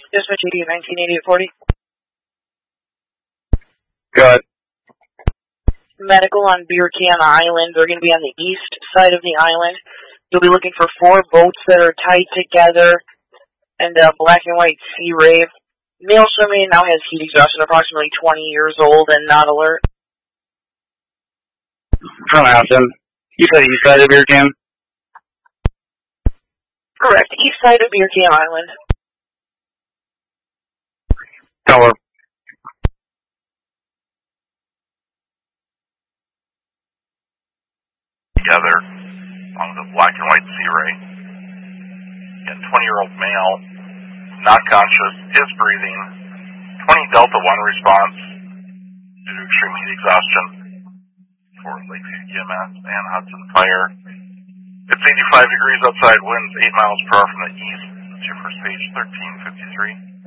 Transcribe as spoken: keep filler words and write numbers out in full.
Dispatch eighty nineteen eighty-eight forty. Good. Medical on Beer Can Island. They're going to be on the east side of the island. You'll be looking for four boats that are tied together and a black and white Sea Ray. Male swimming now has heat exhaustion, approximately twenty years old and not alert. From Ashton. You said east side of Beer Can? Correct. East side of Beer Can Island. Tower. Together on the black and white Sea Ray. Again, twenty-year-old male, not conscious, is breathing. twenty Delta one response due to extreme heat exhaustion for Lakeview E M S and Hudson Fire. It's eighty-five degrees outside, winds eight miles per hour from the east. That's your first page, thirteen fifty-three.